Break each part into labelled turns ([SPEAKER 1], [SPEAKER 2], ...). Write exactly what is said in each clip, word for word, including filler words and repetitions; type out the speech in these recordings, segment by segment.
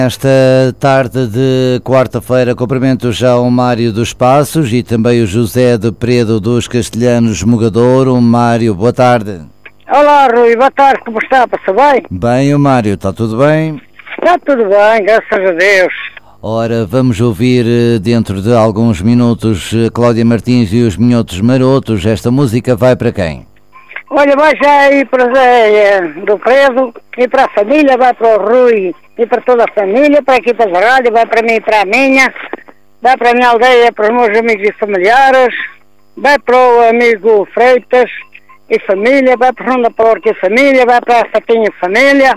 [SPEAKER 1] Esta tarde de quarta-feira cumprimento já o Mário dos Passos e também o José de Predo dos Castelhanos Mogadouro. Mário, boa tarde.
[SPEAKER 2] Olá, Rui, boa tarde, como está? Passa bem?
[SPEAKER 1] Bem, o Mário, está tudo bem?
[SPEAKER 2] Está tudo bem, graças a Deus.
[SPEAKER 1] Ora, vamos ouvir dentro de alguns minutos Cláudia Martins e os Minhotos Marotos. Esta música vai para quem?
[SPEAKER 2] Olha, vai já aí para o Zé do Predo e para a família, vai para o Rui e para toda a família, para aqui para a rádio, vai para mim e para a minha, vai para a minha aldeia, para os meus amigos e familiares, vai para o amigo Freitas e família, vai para Ronda Porca e família, vai para a Fatinha e família.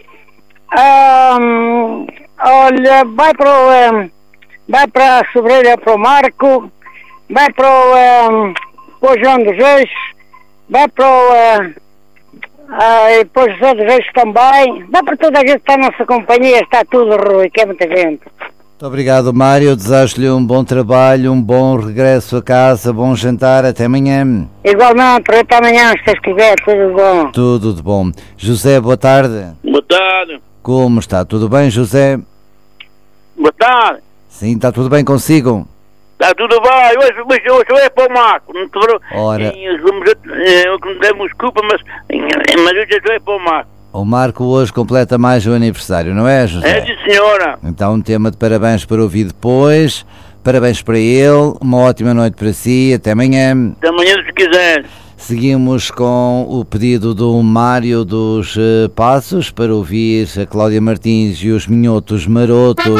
[SPEAKER 2] Um, olha, vai para o, um, vai para a Sobreira, para o Marco, vai para o, um, para o João dos Reis, vai para o, uh, uh, e para o José dos Reis também, vai para toda a gente que está na nossa companhia, está tudo, Rui, que é muita gente.
[SPEAKER 1] Muito obrigado, Mário, desejo-lhe um bom trabalho, um bom regresso a casa, bom jantar, até amanhã.
[SPEAKER 2] Igualmente, até amanhã, se Deus quiser, tudo bom.
[SPEAKER 1] Tudo de bom. José, boa tarde.
[SPEAKER 3] Boa tarde.
[SPEAKER 1] Como está? Tudo bem, José?
[SPEAKER 3] Boa tarde.
[SPEAKER 1] Sim, está tudo bem consigo?
[SPEAKER 3] Está tudo bem. Hoje, hoje, hoje é para o Marco. Não te vou,
[SPEAKER 1] Ora.
[SPEAKER 3] Eu que me demos desculpa, mas, mas hoje é para o Marco.
[SPEAKER 1] O Marco hoje completa mais o aniversário, não é, José?
[SPEAKER 3] É, sim, senhora.
[SPEAKER 1] Então um tema de parabéns para ouvir depois. Parabéns para ele. Uma ótima noite para si. Até amanhã.
[SPEAKER 3] Até amanhã, se quiser.
[SPEAKER 1] Seguimos com o pedido do Mário dos uh, Passos para ouvir a Cláudia Martins e os Minhotos Marotos.